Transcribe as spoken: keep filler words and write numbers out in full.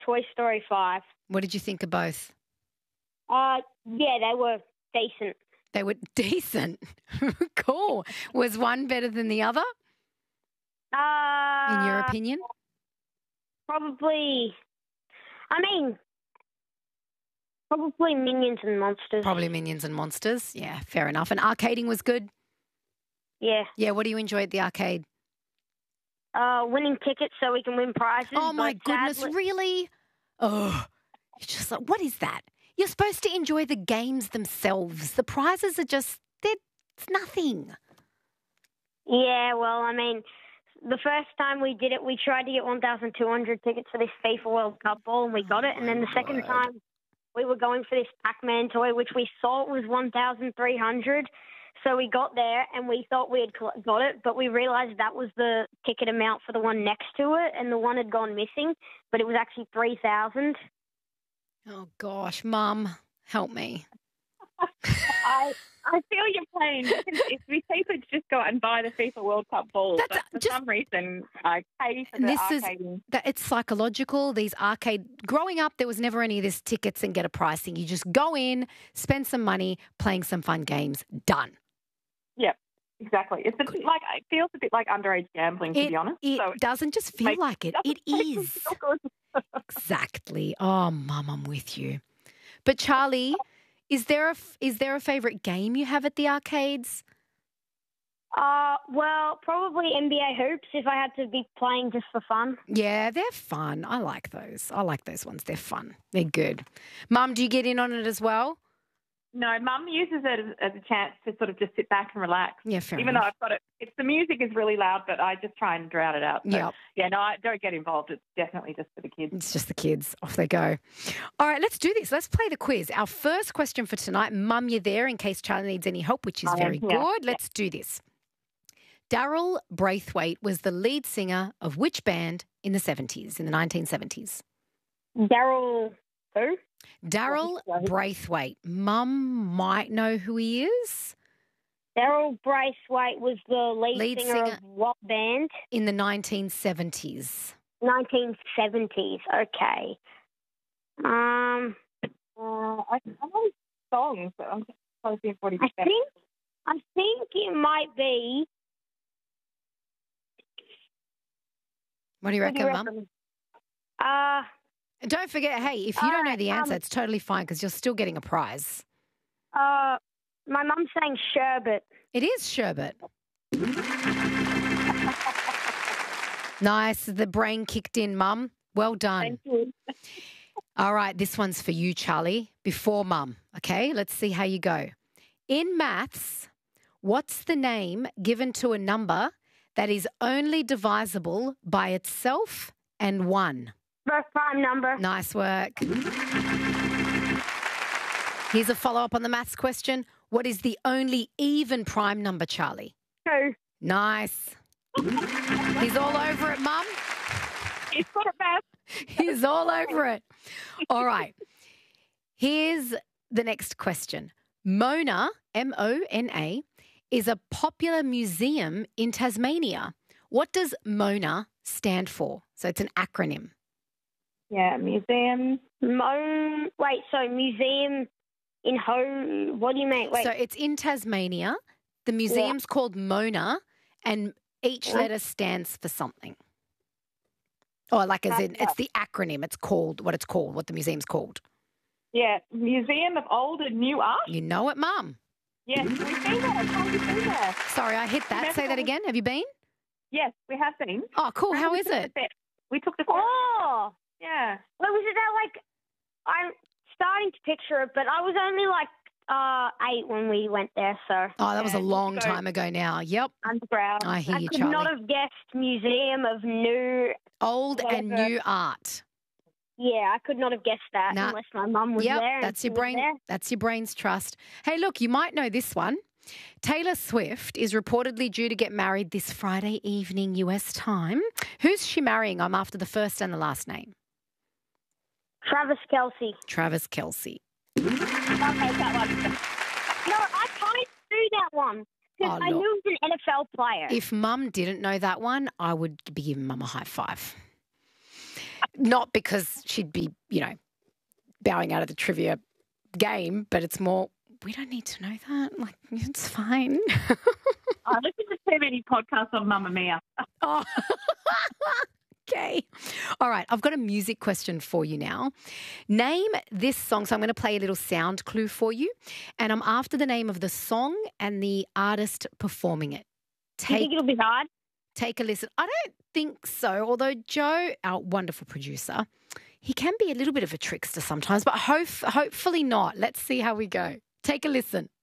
Toy Story five. What did you think of both? Uh, yeah, they were decent. They were decent. Cool. Was one better than the other, Uh, in your opinion? Probably, I mean, probably Minions and Monsters. Probably Minions and Monsters. Yeah, fair enough. And arcading was good? Yeah. Yeah, what do you enjoy at the arcade? Uh, winning tickets so we can win prizes. Oh, my but goodness, sadly- really? Oh, you're just like, what is that? You're supposed to enjoy the games themselves. The prizes are just, they're, it's nothing. Yeah, well, I mean, the first time we did it, we tried to get one thousand two hundred tickets for this FIFA World Cup ball, and we got it. And then the second word. time, we were going for this Pac-Man toy, which we thought was one thousand three hundred. So we got there, and we thought we had cl- got it, but we realized that was the ticket amount for the one next to it, and the one had gone missing, but it was actually three thousand. Oh, gosh, Mum, help me. I I feel your pain. If we people just go out and buy the FIFA World Cup ball, That's but for just- some reason I pay for the This is arcading. that it's psychological. These arcade growing up, there was never any of this tickets and get a price thing. You just go in, spend some money, playing some fun games. Done. Yep, exactly. It's a bit like it feels a bit like underage gambling, to It, be honest. it so doesn't just feel makes- like it. It doesn't make me is. feel good. Exactly. Oh, Mum, I'm with you. But Charlie, is there a f- is there a favourite game you have at the arcades? Uh, well, probably N B A hoops if I had to be playing just for fun. Yeah, they're fun. I like those. I like those ones. They're fun. They're good. Mum, do you get in on it as well? No, Mum uses it as, as a chance to sort of just sit back and relax. Yeah, fair Even enough. though I've got it, it's the music is really loud, but I just try and drown it out. So, Yep. yeah, no, I don't get involved. It's definitely just for the kids. It's just the kids. Off they go. All right, let's do this. Let's play the quiz. Our first question for tonight, Mum, you're there in case Charlie needs any help, which is I am very here. good. Let's do this. Daryl Braithwaite was the lead singer of which band in the seventies, in the nineteen seventies? Daryl, who? Daryl Braithwaite. Mum might know who he is. Daryl Braithwaite was the lead, Lead singer, singer. of what band? In the nineteen seventies. nineteen seventies. Okay. Um, Uh, I, I know his songs, but I'm just trying to see what he I think I think it might be. What do you What do reckon, you Mum? reckon? Uh, And don't forget, hey, if you don't know Alright, the answer, um, it's totally fine because you're still getting a prize. uh, my mum's saying sherbet. It is sherbet. Nice. The brain kicked in, Mum. Well done. Thank you. All right, this one's for you, Charlie, before Mum. Okay, let's see how you go. In maths, what's the name given to a number that is only divisible by itself and one? First prime number. Nice work. Here's a follow-up on the maths question. What is the only even prime number, Charlie? Two. Nice. He's all over it, Mum. He's got it back. He's all over it. All right. Here's the next question. Mona, M O N A, is a popular museum in Tasmania. What does Mona stand for? So it's an acronym. Yeah, museum. Mo. Wait, so museum in Ho. What do you mean? Wait. So it's in Tasmania. The museum's called Mona, and each Yeah. letter stands for something. Or like as in, it's the acronym. It's called what it's called, what the museum's called. Yeah, Museum of Old and New Art. You know it, Mum. Yes, we've been there. Have you been there? Sorry, I hit that. Say that again. Have you been? Yes, we have been. Oh, cool. How We is took it? the- We took the. Oh. Yeah. Well, was it that like? I'm starting to picture it, but I was only like uh eight when we went there, so Oh, that was a Yeah, long go. time ago now. Yep. Underground. I hear I you, could Charlie. not have guessed Museum of New. Old and Whatever. new art. Yeah, I could not have guessed that Nah. unless my mum was Yep, there. and that's she your was brain. there. That's your brain's trust. Hey, look, you might know this one. Taylor Swift is reportedly due to get married this Friday evening U S time. Who's she marrying? I'm after the first and the last name. Travis Kelce. Travis Kelce. Okay, that one. No, I can't do that one because Oh, I look. knew he was an N F L player. If Mum didn't know that one, I would be giving Mum a high five. not because she'd be, you know, bowing out of the trivia game, but it's more, we don't need to know that. Like, it's fine. I listen to too many podcasts on Mamma Mia. Oh. Okay. All right. I've got a music question for you now. Name this song. So I'm going to play a little sound clue for you. And I'm after the name of the song and the artist performing it. Do you think it'll be hard? Take a listen. I don't think so. Although Joe, our wonderful producer, he can be a little bit of a trickster sometimes, but hope, hopefully not. Let's see how we go. Take a listen.